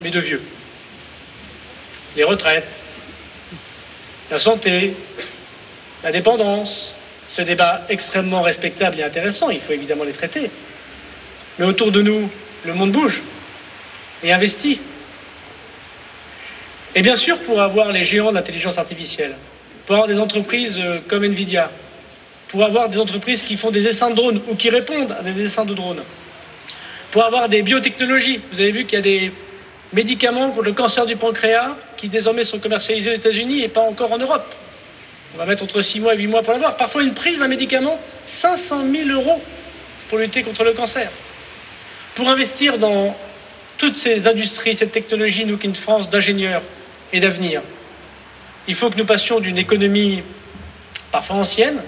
mais de vieux. Les retraites, la santé, la dépendance, ce débat extrêmement respectable et intéressant, il faut évidemment les traiter. Mais autour de nous, le monde bouge et investit. Et bien sûr, pour avoir les géants de l'intelligence artificielle, pour avoir des entreprises comme Nvidia, pour avoir des entreprises qui font des essaims de drones ou qui répondent à des essaims de drones, pour avoir des biotechnologies. Vous avez vu qu'il y a des médicaments contre le cancer du pancréas qui désormais sont commercialisés aux États-Unis et pas encore en Europe. On va mettre entre 6 mois et 8 mois pour l'avoir. Parfois, une prise d'un médicament, 500 000 € pour lutter contre le cancer. Pour investir dans toutes ces industries, cette technologie, nous qui une France d'ingénieurs et d'avenir, il faut que nous passions d'une économie parfois ancienne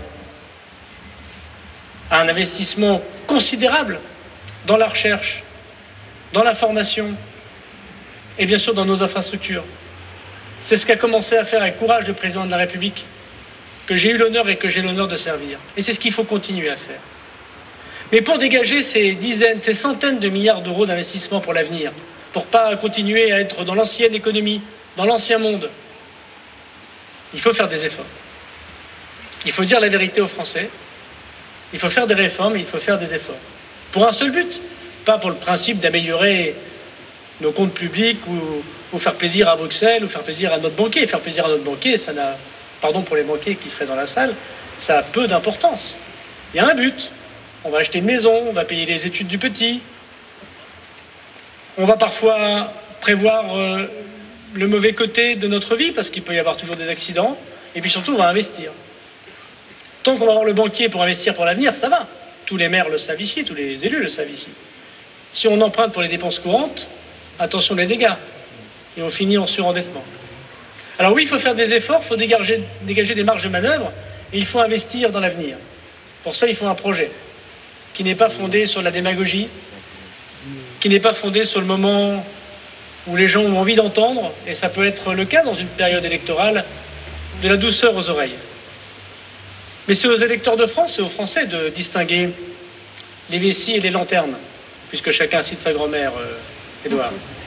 à un investissement considérable dans la recherche, dans la formation et bien sûr dans nos infrastructures. C'est ce qu'a commencé à faire avec courage le président de la République, que j'ai eu l'honneur et que j'ai l'honneur de servir. Et c'est ce qu'il faut continuer à faire. Mais pour dégager ces dizaines, ces centaines de milliards d'euros d'investissement pour l'avenir, pour ne pas continuer à être dans l'ancienne économie, dans l'ancien monde, il faut faire des efforts. Il faut dire la vérité aux Français. Il faut faire des réformes et il faut faire des efforts. Pour un seul but, pas pour le principe d'améliorer nos comptes publics ou faire plaisir à Bruxelles ou faire plaisir à notre banquier. Faire plaisir à notre banquier, ça n'a, pardon pour les banquiers qui seraient dans la salle, ça a peu d'importance. Il y a un but. On va acheter une maison, on va payer les études du petit. On va parfois prévoir le mauvais côté de notre vie parce qu'il peut y avoir toujours des accidents. Et puis surtout, on va investir. Tant qu'on va avoir le banquier pour investir pour l'avenir, ça va. Tous les maires le savent ici, tous les élus le savent ici. Si on emprunte pour les dépenses courantes, attention les dégâts. Et on finit en surendettement. Alors oui, il faut faire des efforts, il faut dégager des marges de manœuvre et il faut investir dans l'avenir. Pour ça, il faut un projet qui n'est pas fondé sur la démagogie, qui n'est pas fondé sur le moment où les gens ont envie d'entendre, et ça peut être le cas dans une période électorale, de la douceur aux oreilles. Mais c'est aux électeurs de France et aux Français de distinguer les vessies et les lanternes, puisque chacun cite sa grand-mère, Édouard.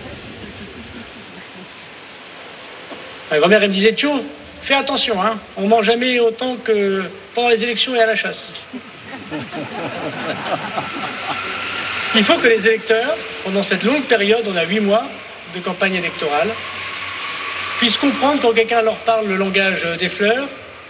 Ma grand-mère, elle me disait « Tcho, fais attention, hein, on mange jamais autant que pendant les élections et à la chasse. » Il faut que les électeurs, pendant cette longue période, on a 8 mois de campagne électorale, puissent comprendre quand quelqu'un leur parle le langage des fleurs,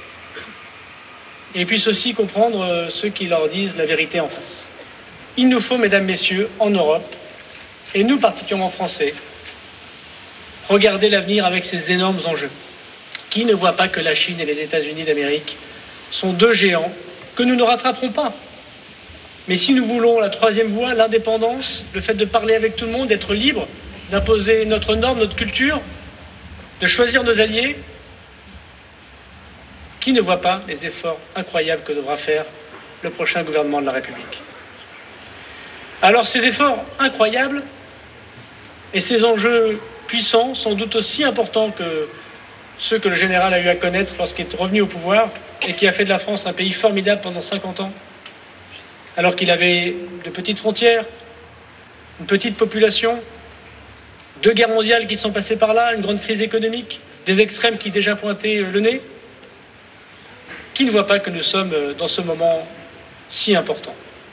et puissent aussi comprendre ceux qui leur disent la vérité en face. Il nous faut, mesdames, messieurs, en Europe, et nous particulièrement français, regarder l'avenir avec ces énormes enjeux. Qui ne voit pas que la Chine et les États-Unis d'Amérique sont 2 géants que nous ne rattraperons pas. Mais si nous voulons la 3e voie, l'indépendance, le fait de parler avec tout le monde, d'être libre, d'imposer notre norme, notre culture, de choisir nos alliés, qui ne voit pas les efforts incroyables que devra faire le prochain gouvernement de la République? Alors ces efforts incroyables et ces enjeux puissants, sans doute aussi importants que ceux que le général a eu à connaître lorsqu'il est revenu au pouvoir et qui a fait de la France un pays formidable pendant 50 ans, alors qu'il avait de petites frontières, une petite population, 2 guerres mondiales qui sont passées par là, une grande crise économique, des extrêmes qui déjà pointaient le nez. Qui ne voit pas que nous sommes dans ce moment si important?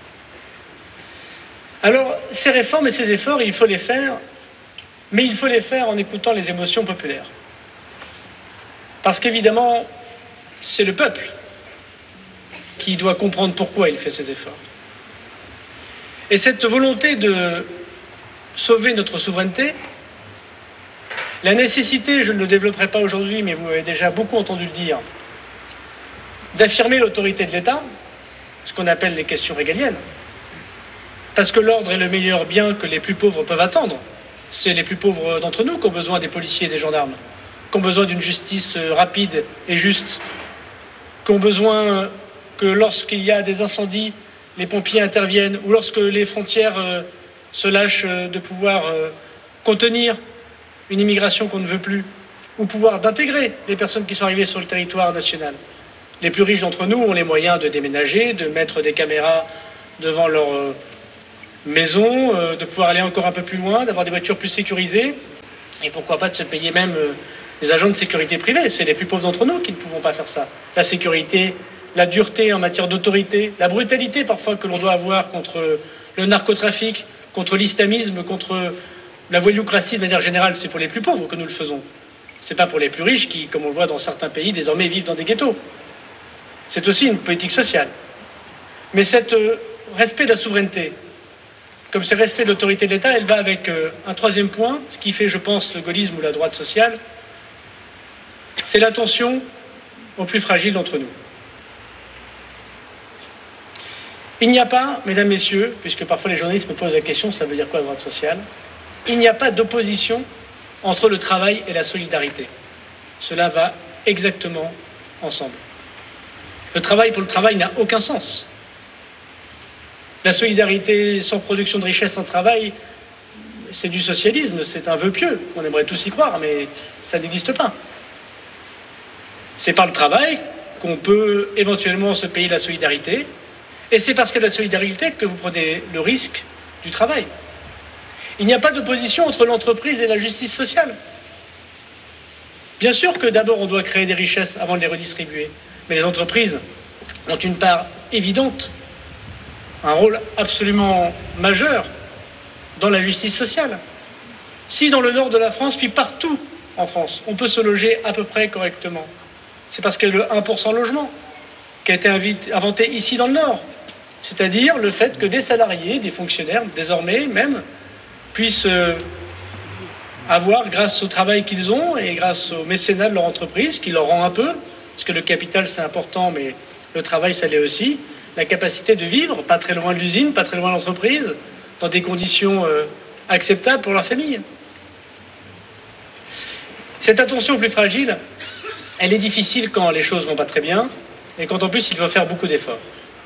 Alors, ces réformes et ces efforts, il faut les faire, mais il faut les faire en écoutant les émotions populaires. Parce qu'évidemment, c'est le peuple qui doit comprendre pourquoi il fait ces efforts. Et cette volonté de sauver notre souveraineté, la nécessité, je ne le développerai pas aujourd'hui, mais vous avez déjà beaucoup entendu le dire, d'affirmer l'autorité de l'État, ce qu'on appelle les questions régaliennes, parce que l'ordre est le meilleur bien que les plus pauvres peuvent attendre. C'est les plus pauvres d'entre nous qui ont besoin des policiers et des gendarmes, qui ont besoin d'une justice rapide et juste, qui ont besoin que lorsqu'il y a des incendies, les pompiers interviennent, ou lorsque les frontières se lâchent de pouvoir contenir une immigration qu'on ne veut plus, ou pouvoir d'intégrer les personnes qui sont arrivées sur le territoire national. Les plus riches d'entre nous ont les moyens de déménager, de mettre des caméras devant leur maison, de pouvoir aller encore un peu plus loin, d'avoir des voitures plus sécurisées. Et pourquoi pas de se payer même des agents de sécurité privée. C'est les plus pauvres d'entre nous qui ne pouvons pas faire ça. La sécurité, la dureté en matière d'autorité, la brutalité parfois que l'on doit avoir contre le narcotrafic, contre l'islamisme, contre la voyoucratie de manière générale, c'est pour les plus pauvres que nous le faisons. C'est pas pour les plus riches qui, comme on le voit dans certains pays, désormais vivent dans des ghettos. C'est aussi une politique sociale. Mais cet respect de la souveraineté, comme ce respect de l'autorité de l'État, elle va avec un troisième point, ce qui fait, je pense, le gaullisme ou la droite sociale, c'est l'attention aux plus fragiles d'entre nous. Il n'y a pas, mesdames, messieurs, puisque parfois les journalistes me posent la question, ça veut dire quoi la droite sociale? Il n'y a pas d'opposition entre le travail et la solidarité. Cela va exactement ensemble. Le travail pour le travail n'a aucun sens. La solidarité sans production de richesse, sans travail, c'est du socialisme, c'est un vœu pieux. On aimerait tous y croire, mais ça n'existe pas. C'est par le travail qu'on peut éventuellement se payer la solidarité, et c'est parce qu'il y a de la solidarité que vous prenez le risque du travail. Il n'y a pas d'opposition entre l'entreprise et la justice sociale. Bien sûr que d'abord on doit créer des richesses avant de les redistribuer, mais les entreprises ont une part évidente, un rôle absolument majeur dans la justice sociale. Si dans le nord de la France, puis partout en France, on peut se loger à peu près correctement, c'est parce qu'il y a le 1% logement qui a été inventé ici dans le Nord. C'est-à-dire le fait que des salariés, des fonctionnaires, désormais même, puissent avoir, grâce au travail qu'ils ont et grâce au mécénat de leur entreprise, qui leur rend un peu, parce que le capital c'est important, mais le travail ça l'est aussi, la capacité de vivre, pas très loin de l'usine, pas très loin de l'entreprise, dans des conditions acceptables pour leur famille. Cette attention aux plus fragiles, elle est difficile quand les choses vont pas très bien, et quand en plus il faut faire beaucoup d'efforts.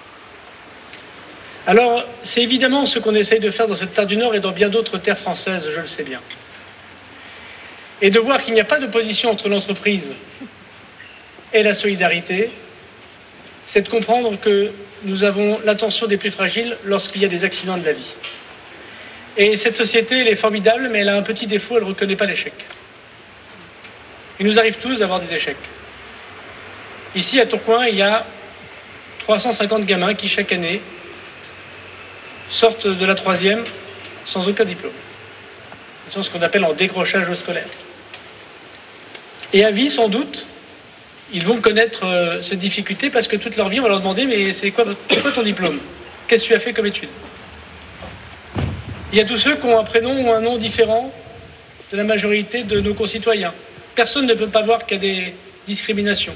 Alors, c'est évidemment ce qu'on essaye de faire dans cette terre du Nord et dans bien d'autres terres françaises, je le sais bien. Et de voir qu'il n'y a pas d'opposition entre l'entreprise et la solidarité, c'est de comprendre que nous avons l'attention des plus fragiles lorsqu'il y a des accidents de la vie. Et cette société, elle est formidable, mais elle a un petit défaut, elle ne reconnaît pas l'échec. Il nous arrive tous d'avoir des échecs. Ici, à Tourcoing, il y a 350 gamins qui, chaque année, sortent de la 3e sans aucun diplôme. C'est ce qu'on appelle en décrochage scolaire. Et à vie, sans doute, ils vont connaître cette difficulté parce que toute leur vie, on va leur demander « Mais c'est quoi ton diplôme? Qu'est-ce que tu as fait comme étude ?» Il y a tous ceux qui ont un prénom ou un nom différent de la majorité de nos concitoyens. Personne ne peut pas voir qu'il y a des discriminations.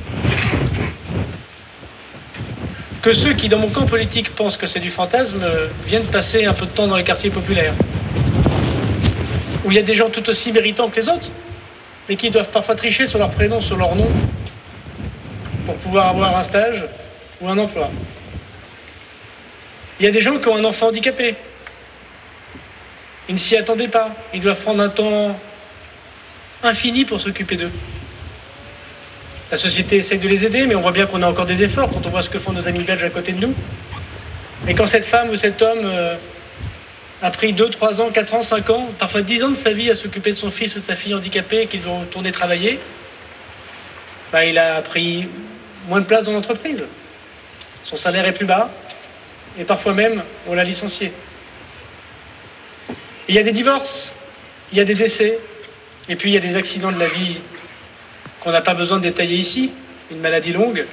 Que ceux qui, dans mon camp politique, pensent que c'est du fantasme, viennent passer un peu de temps dans les quartiers populaires, où il y a des gens tout aussi méritants que les autres, mais qui doivent parfois tricher sur leur prénom, sur leur nom, pour pouvoir avoir un stage ou un emploi. Il y a des gens qui ont un enfant handicapé. Ils ne s'y attendaient pas. Ils doivent prendre un temps infini pour s'occuper d'eux. La société essaye de les aider, mais on voit bien qu'on a encore des efforts quand on voit ce que font nos amis belges à côté de nous. Et quand cette femme ou cet homme a pris 2, 3 ans, 4 ans, 5 ans, parfois 10 ans de sa vie à s'occuper de son fils ou de sa fille handicapée et qu'ils vont retourner travailler, il a pris moins de place dans l'entreprise. Son salaire est plus bas et parfois même on l'a licencié. Il y a des divorces, il y a des décès et puis il y a des accidents de la vie qu'on n'a pas besoin de détailler ici, une maladie longue,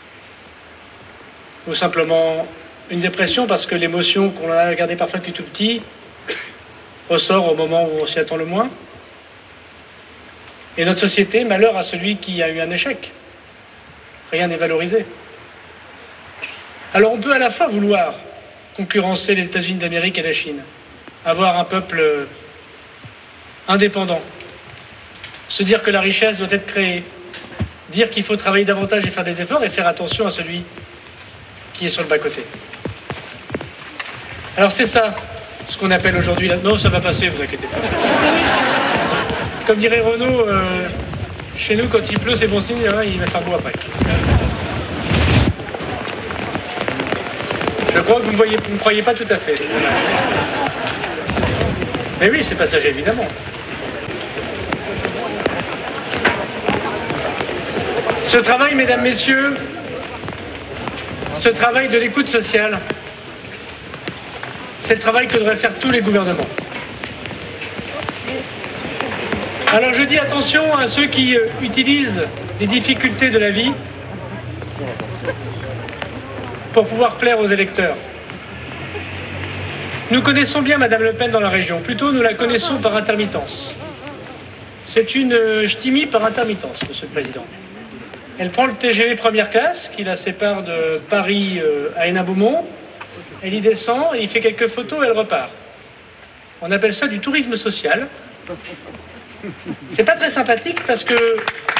ou simplement une dépression parce que l'émotion qu'on a gardée parfois depuis tout petit ressort au moment où on s'y attend le moins. Et notre société, malheur à celui qui a eu un échec. Rien n'est valorisé. Alors on peut à la fois vouloir concurrencer les États-Unis d'Amérique et la Chine, avoir un peuple indépendant, se dire que la richesse doit être créée, dire qu'il faut travailler davantage et faire des efforts et faire attention à celui qui est sur le bas-côté. Alors c'est ça, ce qu'on appelle aujourd'hui... Non, ça va passer, vous inquiétez pas. Comme dirait Renaud, chez nous, quand il pleut, c'est bon signe, hein, il va faire beau après. Je crois que vous ne me croyez pas tout à fait. Mais oui, c'est passager, évidemment. Ce travail, mesdames, messieurs, ce travail de l'écoute sociale, c'est le travail que devraient faire tous les gouvernements. Alors je dis attention à ceux qui utilisent les difficultés de la vie pour pouvoir plaire aux électeurs. Nous connaissons bien Madame Le Pen dans la région, plutôt nous la connaissons par intermittence. C'est une ch'timi par intermittence, Monsieur le Président. Elle prend le TGV première classe qui la sépare de Paris à Hénin-Beaumont. Elle y descend, et il fait quelques photos et elle repart. On appelle ça du tourisme social. C'est pas très sympathique parce que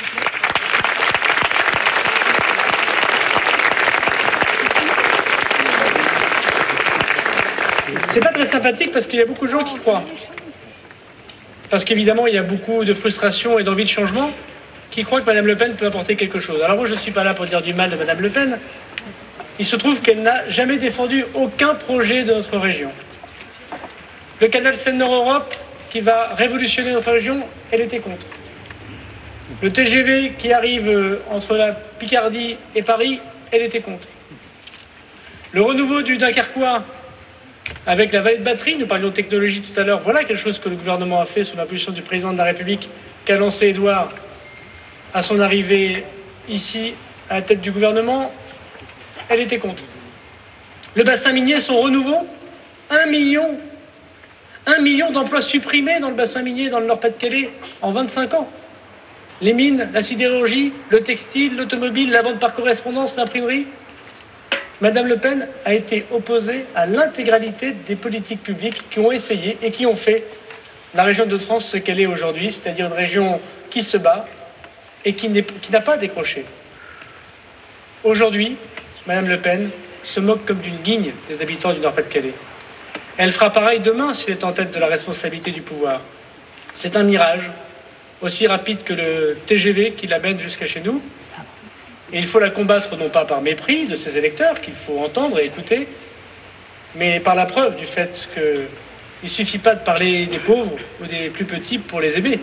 qu'il y a beaucoup de gens qui croient. Parce qu'évidemment, il y a beaucoup de frustration et d'envie de changement qui croient que Mme Le Pen peut apporter quelque chose. Alors moi, je ne suis pas là pour dire du mal de Mme Le Pen. Il se trouve qu'elle n'a jamais défendu aucun projet de notre région. Le canal Seine-Nord-Europe, qui va révolutionner notre région, elle était contre. Le TGV qui arrive entre la Picardie et Paris, elle était contre. Le renouveau du Dunkerquois avec la vallée de batterie, nous parlions de technologie tout à l'heure, voilà quelque chose que le gouvernement a fait sous l'impulsion du président de la République qu'a lancé Édouard à son arrivée ici à la tête du gouvernement, elle était contre. Le bassin minier, son renouveau, 1 million d'emplois supprimés dans le bassin minier, dans le Nord-Pas-de-Calais, en 25 ans. Les mines, la sidérurgie, le textile, l'automobile, la vente par correspondance, l'imprimerie. Madame Le Pen a été opposée à l'intégralité des politiques publiques qui ont essayé et qui ont fait la région de France ce qu'elle est aujourd'hui, c'est-à-dire une région qui se bat et qui n'a pas décroché. Aujourd'hui, Madame Le Pen se moque comme d'une guigne des habitants du Nord-Pas-de-Calais. Elle fera pareil demain si elle est en tête de la responsabilité du pouvoir. C'est un mirage, aussi rapide que le TGV qui l'amène jusqu'à chez nous. Et il faut la combattre non pas par mépris de ses électeurs, qu'il faut entendre et écouter, mais par la preuve du fait qu'il ne suffit pas de parler des pauvres ou des plus petits pour les aimer.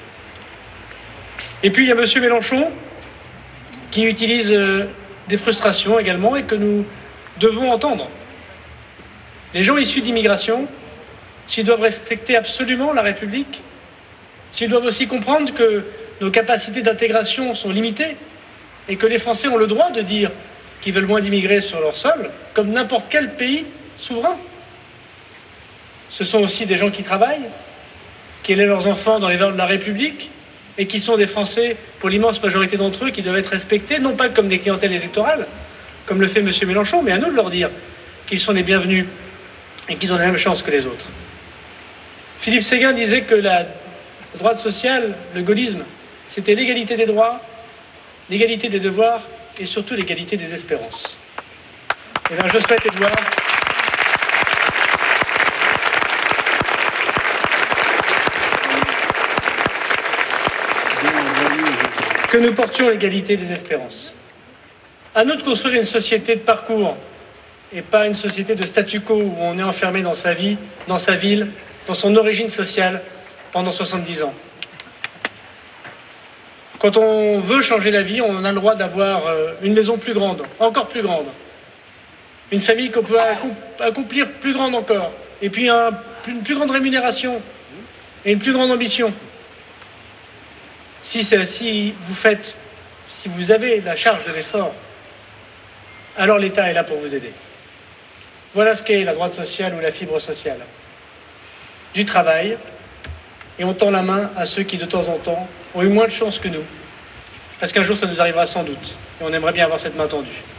Et puis il y a M. Mélenchon qui utilise des frustrations également et que nous devons entendre. Les gens issus d'immigration, s'ils doivent respecter absolument la République, s'ils doivent aussi comprendre que nos capacités d'intégration sont limitées et que les Français ont le droit de dire qu'ils veulent moins d'immigrés sur leur sol, comme n'importe quel pays souverain. Ce sont aussi des gens qui travaillent, qui élèvent leurs enfants dans les valeurs de la République et qui sont des Français, pour l'immense majorité d'entre eux, qui doivent être respectés, non pas comme des clientèles électorales, comme le fait M. Mélenchon, mais à nous de leur dire qu'ils sont les bienvenus et qu'ils ont la même chance que les autres. Philippe Séguin disait que la droite sociale, le gaullisme, c'était l'égalité des droits, l'égalité des devoirs et surtout l'égalité des espérances. Et bien, je souhaite, Édouard, que nous portions l'égalité des espérances. À nous de construire une société de parcours et pas une société de statu quo où on est enfermé dans sa vie, dans sa ville, dans son origine sociale pendant 70 ans. Quand on veut changer la vie, on a le droit d'avoir une maison plus grande, encore plus grande, une famille qu'on peut accomplir plus grande encore, et puis une plus grande rémunération et une plus grande ambition. Si vous avez la charge de l'effort, alors l'État est là pour vous aider. Voilà ce qu'est la droite sociale ou la fibre sociale. Du travail, et on tend la main à ceux qui, de temps en temps, ont eu moins de chance que nous. Parce qu'un jour, ça nous arrivera sans doute. Et on aimerait bien avoir cette main tendue.